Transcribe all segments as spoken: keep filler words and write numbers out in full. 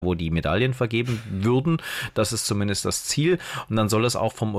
wo die Medaillen vergeben würden. Das ist zumindest das Ziel. Und dann soll es auch vom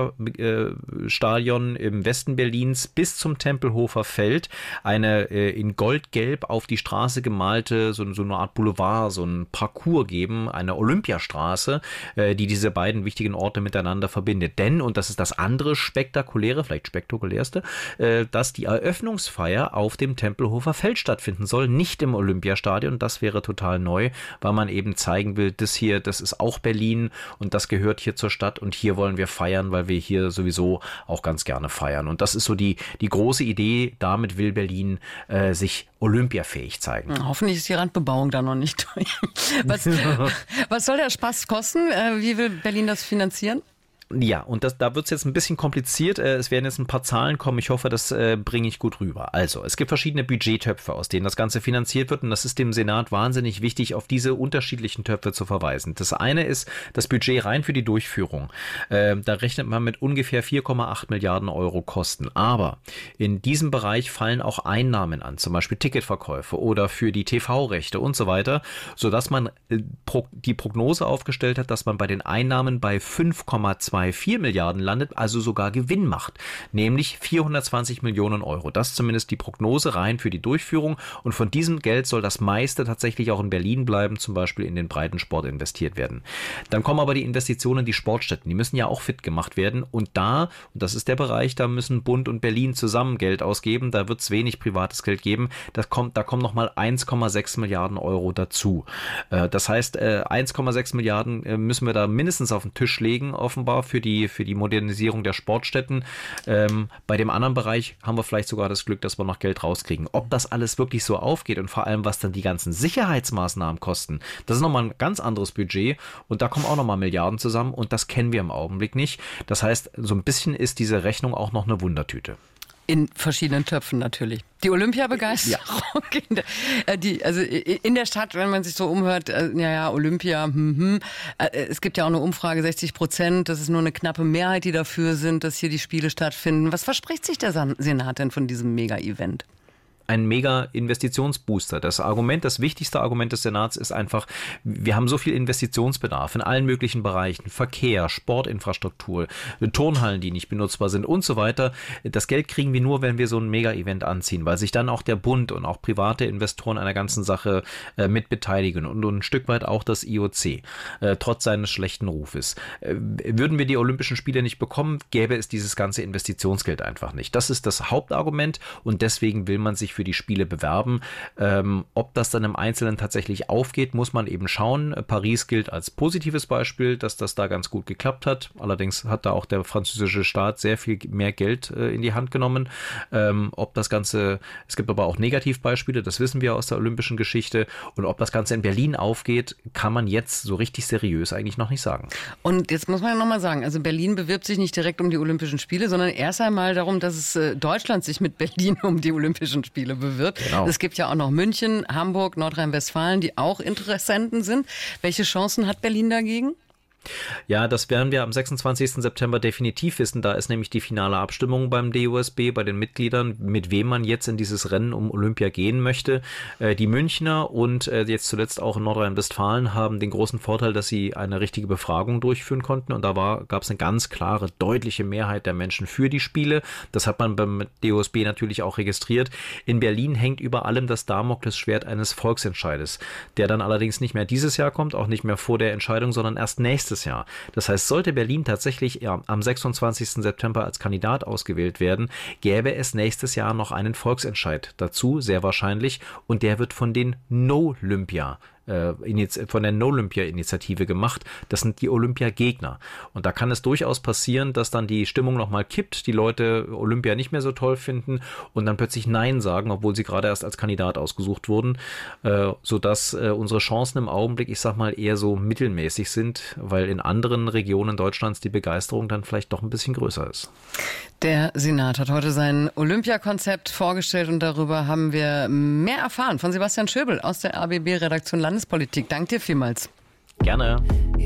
Olympiastadion im Westen Berlins bis zum Tempelhofer Feld eine äh, in Goldgelb auf die Straße gemalte, so, so eine Art Boulevard, so ein Parcours geben, eine Olympiastraße, äh, die diese beiden wichtigen Orte miteinander verbindet. Denn, und das ist das andere spektakuläre, vielleicht spektakulärste, äh, dass die Eröffnungsfeier auf dem Tempelhofer Feld stattfinden soll, nicht im Olympiastadion. Das wäre total neu, weil man eben zeigen will, das hier, das ist auch Berlin und das gehört hier zur Stadt und hier wollen wir feiern, weil wir hier sowieso auch ganz gerne feiern. Und das ist so die, die große Idee, damit will Berlin äh, sich olympiafähig zeigen. Hoffentlich ist die Randbebauung da noch nicht durch. Was, was soll der Spaß kosten? Äh, wie will Berlin das finanzieren? Ja, und das, da wird es jetzt ein bisschen kompliziert. Es werden jetzt ein paar Zahlen kommen. Ich hoffe, das äh, bringe ich gut rüber. Also, es gibt verschiedene Budgettöpfe, aus denen das Ganze finanziert wird. Und das ist dem Senat wahnsinnig wichtig, auf diese unterschiedlichen Töpfe zu verweisen. Das eine ist das Budget rein für die Durchführung. Äh, da rechnet man mit ungefähr vier Komma acht Milliarden Euro Kosten. Aber in diesem Bereich fallen auch Einnahmen an, zum Beispiel Ticketverkäufe oder für die T V-Rechte und so weiter, sodass man äh, pro, die Prognose aufgestellt hat, dass man bei den Einnahmen bei fünf Komma zwei vier Milliarden landet, also sogar Gewinn macht, nämlich vierhundertzwanzig Millionen Euro. Das ist zumindest die Prognose rein für die Durchführung und von diesem Geld soll das meiste tatsächlich auch in Berlin bleiben, zum Beispiel in den Breitensport investiert werden. Dann kommen aber die Investitionen in die Sportstätten, die müssen ja auch fit gemacht werden und da, und das ist der Bereich, da müssen Bund und Berlin zusammen Geld ausgeben, da wird es wenig privates Geld geben, das kommt, da kommen nochmal eins Komma sechs Milliarden Euro dazu. Das heißt, eins Komma sechs Milliarden müssen wir da mindestens auf den Tisch legen, offenbar für die, für die Modernisierung der Sportstätten. Ähm, bei dem anderen Bereich haben wir vielleicht sogar das Glück, dass wir noch Geld rauskriegen. Ob das alles wirklich so aufgeht und vor allem, was dann die ganzen Sicherheitsmaßnahmen kosten, das ist nochmal ein ganz anderes Budget und da kommen auch nochmal Milliarden zusammen und das kennen wir im Augenblick nicht. Das heißt, so ein bisschen ist diese Rechnung auch noch eine Wundertüte. In verschiedenen Töpfen natürlich. Die Olympiabegeisterung, ja. in, der, die, also in der Stadt, wenn man sich so umhört, äh, ja, ja, Olympia, hm, hm, äh, es gibt ja auch eine Umfrage, sechzig Prozent, das ist nur eine knappe Mehrheit, die dafür sind, dass hier die Spiele stattfinden. Was verspricht sich der Senat denn von diesem Mega-Event? Ein Mega-Investitionsbooster. Das Argument, das wichtigste Argument des Senats ist einfach, wir haben so viel Investitionsbedarf in allen möglichen Bereichen, Verkehr, Sportinfrastruktur, Turnhallen, die nicht benutzbar sind und so weiter. Das Geld kriegen wir nur, wenn wir so ein Mega-Event anziehen, weil sich dann auch der Bund und auch private Investoren an der ganzen Sache äh, mit beteiligen und, und ein Stück weit auch das I O C, äh, trotz seines schlechten Rufes. Äh, würden wir die Olympischen Spiele nicht bekommen, gäbe es dieses ganze Investitionsgeld einfach nicht. Das ist das Hauptargument und deswegen will man sich für die Spiele bewerben. Ähm, ob das dann im Einzelnen tatsächlich aufgeht, muss man eben schauen. Paris gilt als positives Beispiel, dass das da ganz gut geklappt hat. Allerdings hat da auch der französische Staat sehr viel mehr Geld äh, in die Hand genommen. Ähm, ob das Ganze, es gibt aber auch Negativbeispiele, das wissen wir aus der olympischen Geschichte. Und ob das Ganze in Berlin aufgeht, kann man jetzt so richtig seriös eigentlich noch nicht sagen. Und jetzt muss man ja nochmal sagen, also Berlin bewirbt sich nicht direkt um die Olympischen Spiele, sondern erst einmal darum, dass es äh, Deutschland sich mit Berlin um die Olympischen Spiele bewirbt. Genau. Es gibt ja auch noch München, Hamburg, Nordrhein-Westfalen, die auch Interessenten sind. Welche Chancen hat Berlin dagegen? Ja, das werden wir am sechsundzwanzigsten September definitiv wissen. Da ist nämlich die finale Abstimmung beim D O S B, bei den Mitgliedern, mit wem man jetzt in dieses Rennen um Olympia gehen möchte. Äh, die Münchner und äh, jetzt zuletzt auch in Nordrhein-Westfalen haben den großen Vorteil, dass sie eine richtige Befragung durchführen konnten. Und da gab es eine ganz klare, deutliche Mehrheit der Menschen für die Spiele. Das hat man beim D O S B natürlich auch registriert. In Berlin hängt über allem das Damoklesschwert eines Volksentscheides, der dann allerdings nicht mehr dieses Jahr kommt, auch nicht mehr vor der Entscheidung, sondern erst nächstes Jahr. Das heißt, sollte Berlin tatsächlich ja, am sechsundzwanzigsten September als Kandidat ausgewählt werden, gäbe es nächstes Jahr noch einen Volksentscheid dazu, sehr wahrscheinlich, und der wird von den No-Lympia von der No-Olympia-Initiative gemacht. Das sind die Olympiagegner. Und da kann es durchaus passieren, dass dann die Stimmung nochmal kippt, die Leute Olympia nicht mehr so toll finden und dann plötzlich Nein sagen, obwohl sie gerade erst als Kandidat ausgesucht wurden, sodass unsere Chancen im Augenblick, ich sag mal, eher so mittelmäßig sind, weil in anderen Regionen Deutschlands die Begeisterung dann vielleicht doch ein bisschen größer ist. Der Senat hat heute sein Olympiakonzept vorgestellt und darüber haben wir mehr erfahren von Sebastian Schöbel aus der R B B-Redaktion Landespolitik. Danke dir vielmals. Gerne.